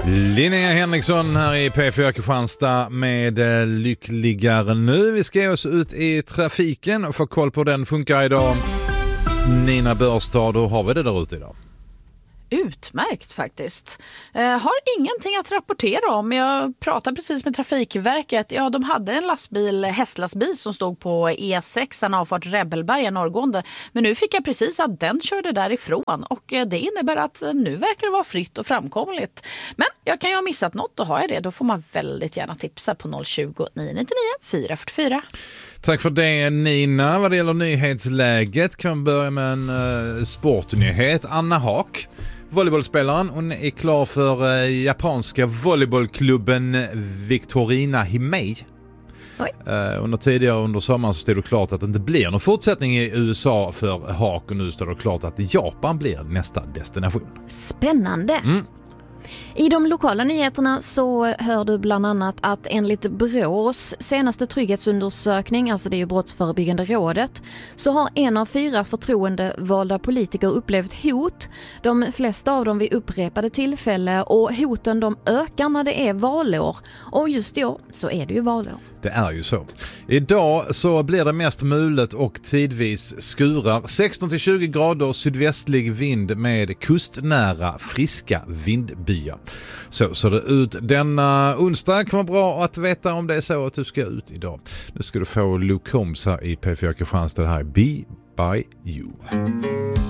Linnea Henriksson här i P4 Kristianstad med Lyckligare nu. Vi ska ge oss ut i trafiken och få koll på hur den funkar idag. Nina Börstad, hur har vi det där ute idag? Utmärkt faktiskt. Har ingenting att rapportera om. Jag pratade precis med Trafikverket. Ja, de hade en hästlastbil som stod på E6, avfart Rebelberga norrgående. Men nu fick jag precis att den körde därifrån. Och det innebär att nu verkar det vara fritt och framkomligt. Men jag kan ju ha missat något, och har jag det, då får man väldigt gärna tipsa på 020 999 444. Tack för det, Nina. Vad det gäller nyhetsläget kan man börja med en sportnyhet. Anna Haak, volleybollspelaren, hon är klar för japanska volleybollklubben Victorina Himei. Under sommaren så stod det klart att det inte blir någon fortsättning i USA för Haak, och nu står det klart att Japan blir nästa destination. Spännande! I de lokala nyheterna så hör du bland annat att enligt BRÅs senaste trygghetsundersökning, alltså det är ju Brottsförebyggande rådet, så har 1 av 4 förtroendevalda politiker upplevt hot. De flesta av dem vid upprepade tillfälle, och hoten de ökar när det är valår. Och just då så är det ju valår. Det är ju så. Idag så blir det mest mulet och tidvis skurar. 16-20 grader sydvästlig vind med kustnära friska vindbyar. Så ser det ut denna onsdag. Kan vara bra att veta om det är så att du ska ut idag. Nu ska du få Luke Combs här i P4 Kristianstad. Det här är Be By You.